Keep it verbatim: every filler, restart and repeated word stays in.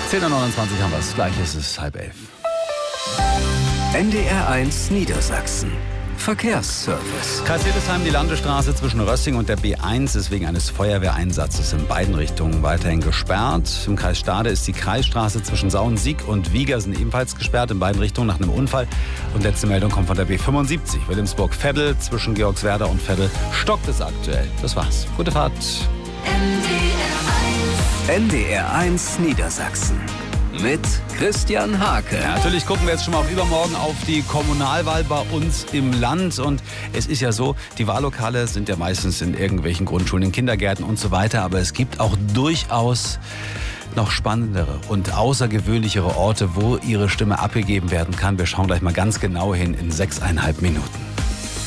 zehn Uhr neunundzwanzig haben wir es. Gleich ist es halb elf. N D R eins Niedersachsen. Verkehrsservice. Kreis Hildesheim, die Landesstraße zwischen Rössing und der B eins ist wegen eines Feuerwehreinsatzes in beiden Richtungen weiterhin gesperrt. Im Kreis Stade ist die Kreisstraße zwischen Sauensiek und Wiegersen ebenfalls gesperrt, in beiden Richtungen nach einem Unfall. Und letzte Meldung kommt von der B fünfundsiebzig. Wilhelmsburg-Veddel zwischen Georgswerda und Veddel stockt es aktuell. Das war's. Gute Fahrt. N D R eins Niedersachsen. Mit Christian Hake. Ja, natürlich gucken wir jetzt schon mal auf übermorgen auf die Kommunalwahl bei uns im Land. Und es ist ja so, die Wahllokale sind ja meistens in irgendwelchen Grundschulen, in Kindergärten und so weiter. Aber es gibt auch durchaus noch spannendere und außergewöhnlichere Orte, wo Ihre Stimme abgegeben werden kann. Wir schauen gleich mal ganz genau hin in sechseinhalb Minuten.